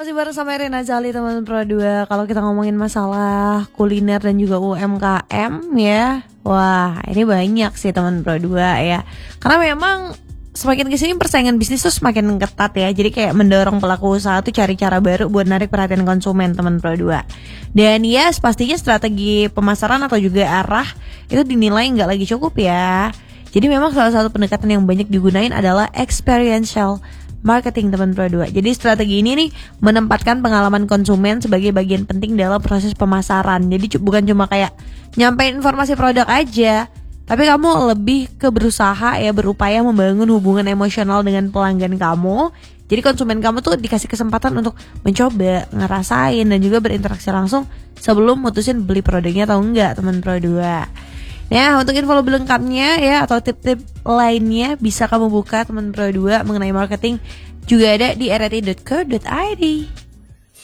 masih bareng sama Rina Zali teman Pro 2. Kalau kita ngomongin masalah kuliner dan juga UMKM ya, wah ini banyak sih teman Pro 2 ya. Karena memang semakin kesini persaingan bisnis tuh semakin ketat ya. Jadi kayak mendorong pelaku usaha tuh cari cara baru buat narik perhatian konsumen teman Pro 2. Dan ya pastinya strategi pemasaran atau juga arah itu dinilai nggak lagi cukup ya. Jadi memang salah satu pendekatan yang banyak digunain adalah experiential marketing teman Pro 2. Jadi strategi ini nih menempatkan pengalaman konsumen sebagai bagian penting dalam proses pemasaran. Jadi bukan cuma kayak nyampein informasi produk aja, tapi kamu lebih ke berusaha ya, berupaya membangun hubungan emosional dengan pelanggan kamu. Jadi konsumen kamu tuh dikasih kesempatan untuk mencoba, ngerasain dan juga berinteraksi langsung sebelum mutusin beli produknya atau enggak teman Pro 2. Nah, untuk info lebih lengkapnya ya atau tip-tip lainnya bisa kamu buka teman Pro 2 mengenai marketing juga ada di rri.co.id.